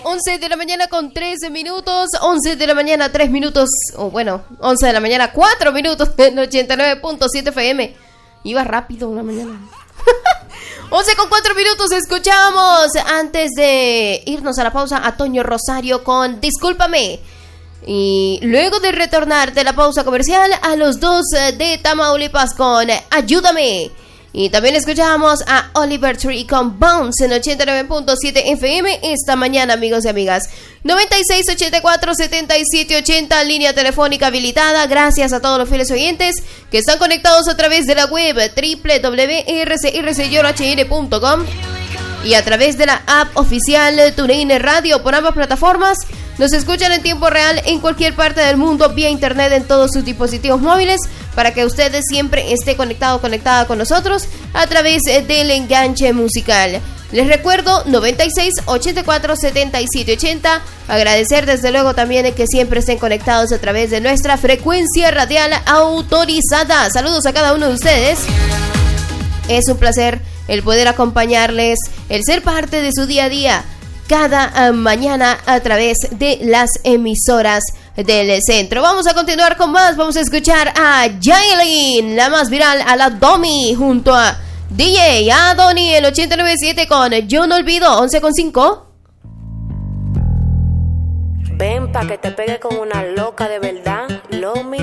11 de la mañana con 13 minutos, 11 de la mañana 3 minutos, o bueno, 11 de la mañana 4 minutos en 89.7 FM. Iba rápido una mañana. 11 con 4 minutos, escuchamos antes de irnos a la pausa a Toño Rosario con Discúlpame. Y luego de retornar de la pausa comercial a los dos de Tamaulipas con Ayúdame. Y también escuchamos a Oliver Tree con Bounce en 89.7 FM esta mañana, amigos y amigas. 9684-7780, línea telefónica habilitada. Gracias a todos los fieles oyentes que están conectados a través de la web www.rcrcyohn.com y a través de la app oficial TuneIn Radio por ambas plataformas. Nos escuchan en tiempo real en cualquier parte del mundo vía internet en todos sus dispositivos móviles para que ustedes siempre esté conectada con nosotros a través del enganche musical. Les recuerdo 9684-7780. Agradecer desde luego también que siempre estén conectados a través de nuestra frecuencia radial autorizada. Saludos a cada uno de ustedes. Es un placer el poder acompañarles, el ser parte de su día a día cada mañana a través de las emisoras del centro. Vamos a continuar con más. Vamos a escuchar a Yailin, la más viral, a la Domi, junto a DJ Adoni, el 89.7 con Yo No Olvido, 11.5. Ven pa' que te pegue con una loca de verdad, Lomi.